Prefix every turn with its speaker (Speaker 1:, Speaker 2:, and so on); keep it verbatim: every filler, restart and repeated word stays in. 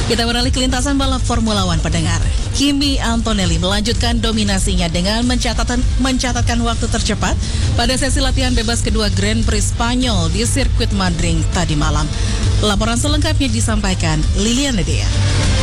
Speaker 1: Kita beralih ke lintasan balap Formula One pendengar. Kimi Antonelli melanjutkan dominasinya dengan mencatatkan, mencatatkan waktu tercepat pada sesi latihan bebas kedua Grand Prix Spanyol di sirkuit Madrid tadi malam. Laporan selengkapnya disampaikan Liliana Dea.